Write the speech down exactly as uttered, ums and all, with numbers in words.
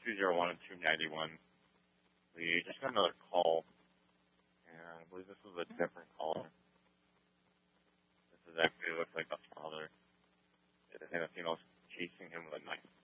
two zero one and two ninety-one. We just got another call, and I believe this was a different caller. This is actually, it looks like the father. And the female's chasing him with a knife.